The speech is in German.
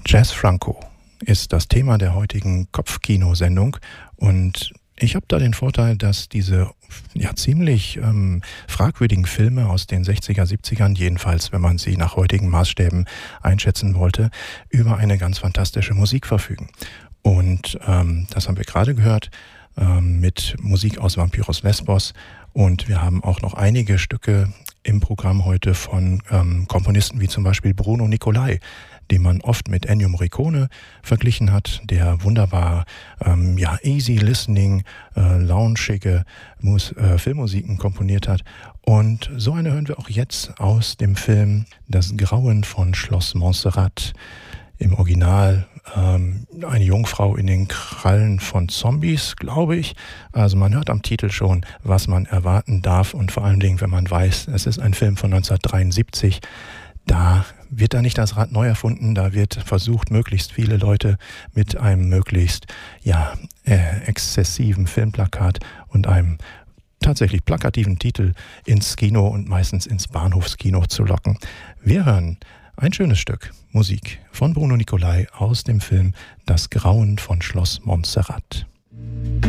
Jazz Franco ist das Thema der heutigen Kopfkino-Sendung und ich habe da den Vorteil, dass diese ziemlich fragwürdigen Filme aus den 60er, 70ern, jedenfalls wenn man sie nach heutigen Maßstäben einschätzen wollte, über eine ganz fantastische Musik verfügen. Und das haben wir gerade gehört mit Musik aus Vampiros Lesbos, und wir haben auch noch einige Stücke im Programm heute von Komponisten wie zum Beispiel Bruno Nicolai, den man oft mit Ennio Morricone verglichen hat, der wunderbar easy listening, loungige Filmmusiken komponiert hat. Und so eine hören wir auch jetzt aus dem Film Das Grauen von Schloss Montserrat. Im Original eine Jungfrau in den Krallen von Zombies, glaube ich. Also man hört am Titel schon, was man erwarten darf, und vor allen Dingen, wenn man weiß, es ist ein Film von 1973, da wird da nicht das Rad neu erfunden, da wird versucht, möglichst viele Leute mit einem möglichst exzessiven Filmplakat und einem tatsächlich plakativen Titel ins Kino und meistens ins Bahnhofskino zu locken. Wir hören ein schönes Stück Musik von Bruno Nicolai aus dem Film Das Grauen von Schloss Montserrat.